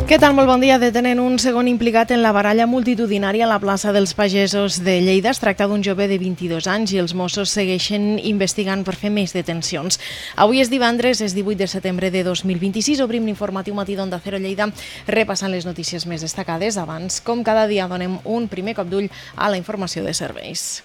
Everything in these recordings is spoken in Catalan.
Què tal? Molt bon dia. Detenen un segon implicat en la baralla multitudinària a la plaça dels Pagesos de Lleida. Es tracta d'un jove de 22 anys i els Mossos segueixen investigant per fer més detencions. Avui és divendres, és 18 de setembre de 2026. Obrim l'informatiu matí d'Onda Cero Lleida repassant les notícies més destacades. Abans, com cada dia, donem un primer cop d'ull a la informació de serveis.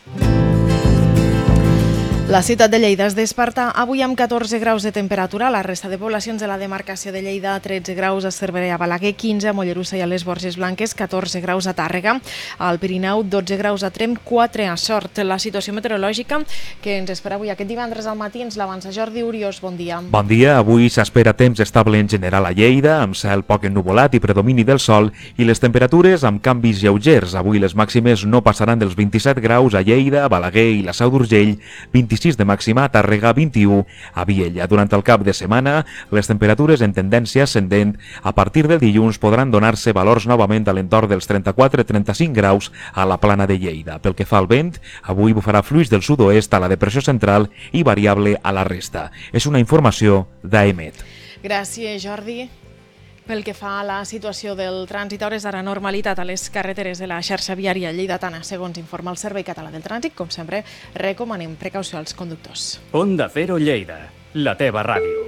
La ciutat de Lleida es desperta avui amb 14 graus de temperatura. La resta de poblacions de la demarcació de Lleida, 13 graus a Cervera i a Balaguer, 15 a Mollerussa i a les Borges Blanques, 14 graus a Tàrrega, al Pirineu, 12 graus a Tremp, 4 a Sort. La situació meteorològica que ens espera avui aquest divendres al matí ens l'avança Jordi Uriós. Bon dia. Bon dia. Avui s'espera temps estable en general a Lleida, amb cel poc ennuvolat i predomini del sol, i les temperatures amb canvis lleugers. Avui les màximes no passaran dels 27 graus a Lleida, a Balaguer i la Seu d'Urgell, 26 de màxima a Tàrrega, 21 a Viella. Durant el cap de setmana, les temperatures en tendència ascendent. A partir del dilluns podran donar-se valors novament a l'entorn dels 34-35 graus a la plana de Lleida. Pel que fa al vent, avui bufarà fluix del sud-oest a la depressió central i variable a la resta. És una informació d'AEMET. Gràcies, Jordi. Pel que fa a la situació del trànsit, a hores d'ara normalitat a les carreteres de la xarxa viària lleidatana, segons informa el Servei Català del Trànsit. Com sempre, recomanem precaució als conductors. Onda Cero Lleida, la teva ràdio.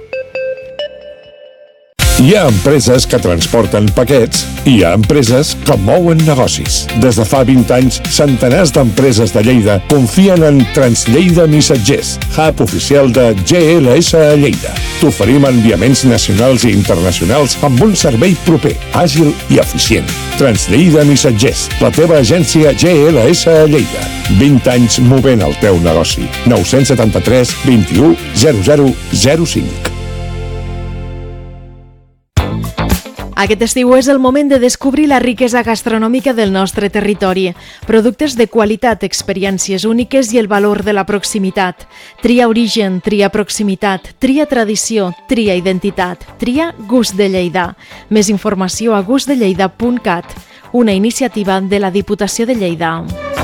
Hi ha empreses que transporten paquets i hi ha empreses que mouen negocis. Des de fa 20 anys, centenars d'empreses de Lleida confien en Translleida Missatgers, hub oficial de GLS a Lleida. T'oferim enviaments nacionals i internacionals amb un servei proper, àgil i eficient. Translleida Missatgers, la teva agència GLS a Lleida. 20 anys movent el teu negoci. 973 21 0005. Aquest estiu és el moment de descobrir la riquesa gastronòmica del nostre territori. Productes de qualitat, experiències úniques i el valor de la proximitat. Tria origen, tria proximitat, tria tradició, tria identitat, tria gust de Lleida. Més informació a gustdelleida.cat, una iniciativa de la Diputació de Lleida.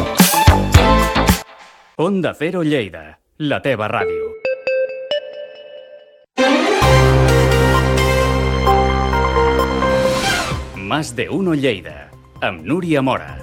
Onda Cero Lleida, la teva ràdio. Más de uno Lleida, amb Núria Mora.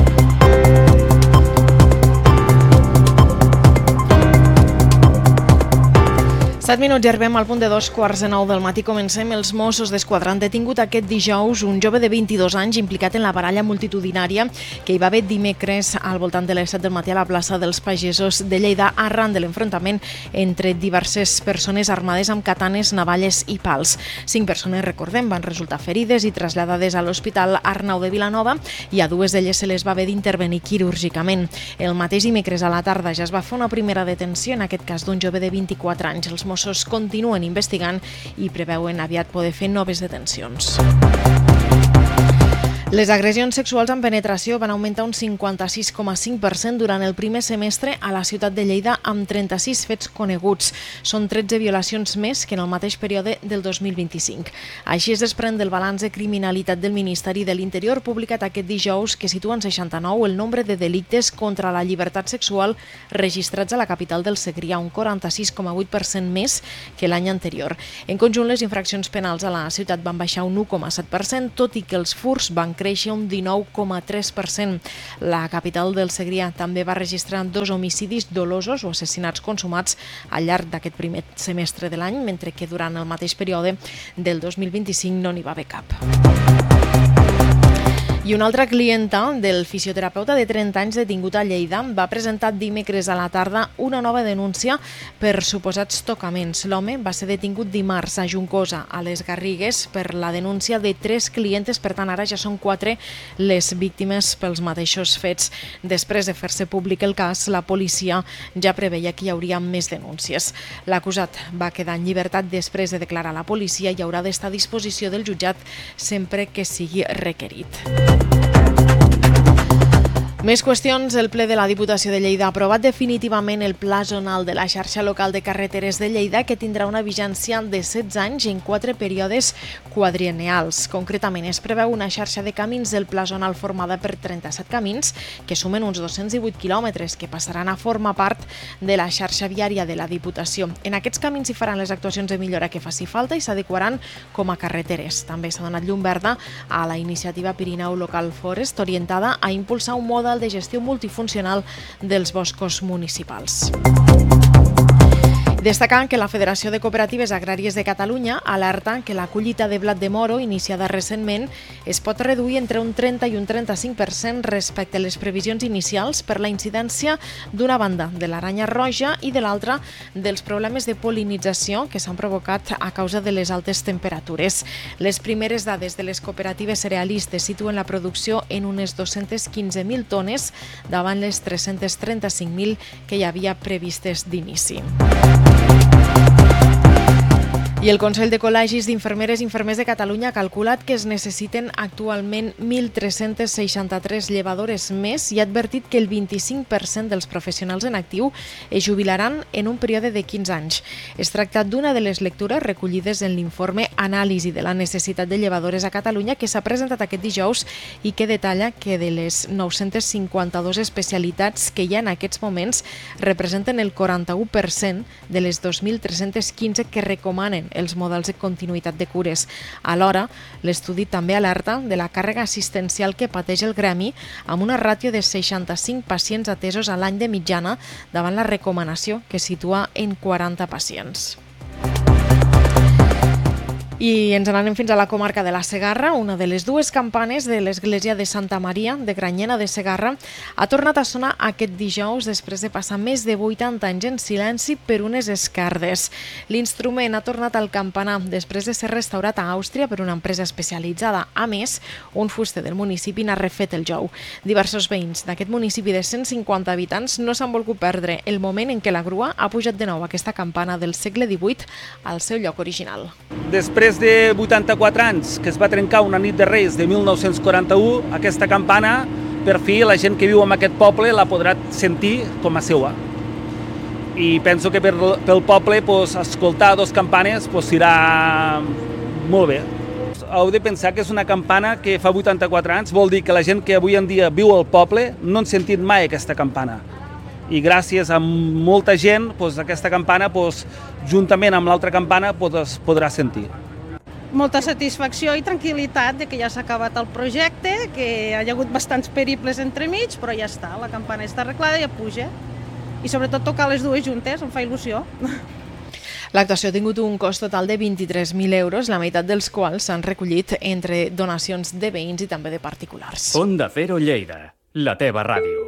7 minuts i arribem al punt de 2:15 del matí. Comencem. Els Mossos d'Esquadra han detingut aquest dijous un jove de 22 anys implicat en la baralla multitudinària que hi va haver dimecres al voltant de les 7 del matí a la plaça dels Pagesos de Lleida arran de l'enfrontament entre diverses persones armades amb katanes, navalles i pals. 5 persones, recordem, van resultar ferides i traslladades a l'Hospital Arnau de Vilanova i a 2 d'elles se les va haver d'intervenir quirúrgicament. El mateix dimecres a la tarda ja es va fer una primera detenció, en aquest cas d'un jove de 24 anys. Els Mossos continuen investigant i preveuen aviat poder fer noves detencions. Les agressions sexuals amb penetració van augmentar un 56,5% durant el primer semestre a la ciutat de Lleida, amb 36 fets coneguts. Són 13 violacions més que en el mateix període del 2025. Així es desprèn del balanç de criminalitat del Ministeri de l'Interior publicat aquest dijous, que situa en 69 el nombre de delictes contra la llibertat sexual registrats a la capital del Segrià, un 46,8% més que l'any anterior. En conjunt, les infraccions penals a la ciutat van baixar un 1,7%, tot i que els furts van créixer un 19,3%. La capital del Segrià també va registrar 2 homicidis dolosos o assassinats consumats al llarg d'aquest primer semestre de l'any, mentre que durant el mateix període del 2025 no n'hi va haver cap. I una altra clienta del fisioterapeuta de 30 anys detingut a Lleida va presentar dimecres a la tarda una nova denúncia per suposats tocaments. L'home va ser detingut dimarts a Juncosa, a les Garrigues, per la denúncia de 3 clientes. Per tant, ara ja són 4 les víctimes pels mateixos fets. Després de fer-se públic el cas, la policia ja preveia que hi hauria més denúncies. L'acusat va quedar en llibertat després de declarar a la policia i haurà d'estar a disposició del jutjat sempre que sigui requerit. Més qüestions. El ple de la Diputació de Lleida ha aprovat definitivament el pla zonal de la xarxa local de carreteres de Lleida, que tindrà una vigència de 16 anys en 4 períodes quadriennials. Concretament, es preveu una xarxa de camins del pla zonal formada per 37 camins, que sumen uns 218 quilòmetres, que passaran a formar part de la xarxa viària de la Diputació. En aquests camins s'hi faran les actuacions de millora que faci falta i s'adequaran com a carreteres. També s'ha donat llum verda a la iniciativa Pirineu Local Forest, orientada a impulsar un model de gestió multifuncional dels boscos municipals. Destacant que la Federació de Cooperatives Agràries de Catalunya alerta que la collita de blat de moro, iniciada recentment, es pot reduir entre un 30 i un 35% respecte a les previsions inicials per la incidència d'una banda de l'aranya roja i de l'altra dels problemes de pol·linització que s'han provocat a causa de les altes temperatures. Les primeres dades de les cooperatives cerealistes situen la producció en unes 215.000 tones davant les 335.000 que hi havia previstes d'inici. I el Consell de Col·legis d'Infermeres i Infermers de Catalunya ha calculat que es necessiten actualment 1.363 llevadores més i ha advertit que el 25% dels professionals en actiu es jubilaran en un període de 15 anys. Es tracta d'una de les lectures recollides en l'informe Anàlisi de la necessitat de llevadores a Catalunya, que s'ha presentat aquest dijous i que detalla que de les 952 especialitats que hi ha en aquests moments representen el 41% de les 2.315 que recomanen els models de continuïtat de cures. Alhora, l'estudi també alerta de la càrrega assistencial que pateix el gremi, amb una ràtio de 65 pacients atesos a l'any de mitjana davant la recomanació que situa en 40 pacients. I ens n'anem fins a la comarca de la Segarra. Una de les dues campanes de l'església de Santa Maria de Granyena de Segarra ha tornat a sonar aquest dijous després de passar més de 80 anys en silenci per unes esquerdes. L'instrument ha tornat al campanar després de ser restaurat a Àustria per una empresa especialitzada. A més, un fuster del municipi n'ha refet el jou. Diversos veïns d'aquest municipi de 150 habitants no s'han volgut perdre el moment en què la grua ha pujat de nou aquesta campana del segle XVIII al seu lloc original. Després de 84 anys que es va trencar una nit de Reis de 1941, aquesta campana, per fi, la gent que viu en aquest poble la podrà sentir com a seua. I penso que pel poble escoltar dues campanes serà molt bé. Heu de pensar que és una campana que fa 84 anys, vol dir que la gent que avui en dia viu al poble no han sentit mai aquesta campana. I gràcies a molta gent, aquesta campana, juntament amb l'altra campana, podrà sentir. Molta satisfacció i tranquil·litat de que ja s'ha acabat el projecte, que hi ha hagut bastants periples entremig, però ja està, la campana està arreglada i ja puja. I sobretot tocar les dues juntes, em fa il·lusió. L'actuació ha tingut un cost total de 23.000 euros, la meitat dels quals s'han recollit entre donacions de veïns i també de particulars. Onda Cero Lleida, la teva ràdio.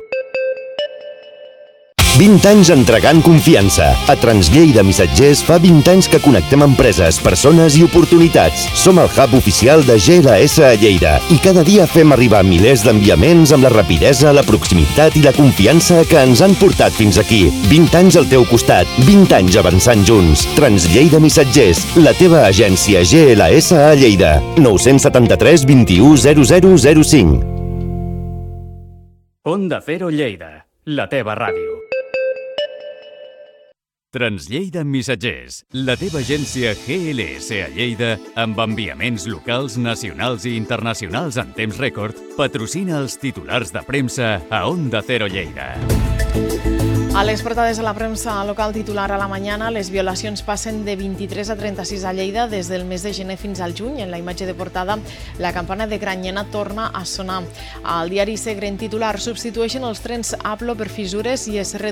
20 anys entregant confiança. A Translleida Missatgers fa 20 anys que connectem empreses, persones i oportunitats. Som el hub oficial de GLS a Lleida i cada dia fem arribar milers d'enviaments amb la rapidesa, la proximitat i la confiança que ens han portat fins aquí. 20 anys al teu costat, 20 anys avançant junts. Translleida Missatgers, la teva agència GLS a Lleida. 973 21 0005. Onda Cero Lleida, la teva ràdio. Translleida Missatgers, la teva agència GLS a Lleida, amb enviaments locals, nacionals i internacionals en temps rècord, patrocina els titulars de premsa a Onda Cero Lleida. A les portades de la premsa local titular a la mañana, les violacions passen de 23 a 36 a Lleida des del mes de gener fins al juny. En la imatge de portada, la campana de Granyena torna a sonar. Al diari Segre, en titular, substitueixen els trens Aplo per fissures i es redueix